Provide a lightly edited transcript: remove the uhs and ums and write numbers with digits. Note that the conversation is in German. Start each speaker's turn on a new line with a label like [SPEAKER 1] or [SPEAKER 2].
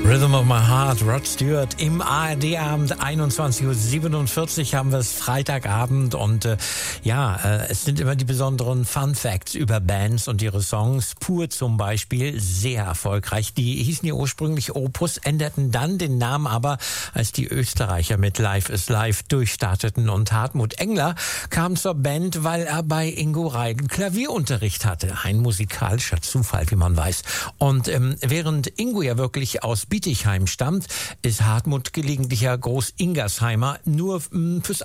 [SPEAKER 1] Rhythm of My Heart, Rod Stewart im ARD-Abend, 21.47 Uhr haben wir es, Freitagabend und es sind immer die besonderen Fun Facts über Bands und ihre Songs. Pur zum Beispiel, sehr erfolgreich. Die hießen ja ursprünglich Opus, änderten dann den Namen aber, als die Österreicher mit Life is Life durchstarteten, und Hartmut Engler kam zur Band, weil er bei Ingo Reidl Klavierunterricht hatte. Ein musikalischer Zufall, wie man weiß. Und während Ingo ja wirklich aus Bietigheim stammt, ist Hartmut gelegentlicher Groß-Ingersheimer. Nur fürs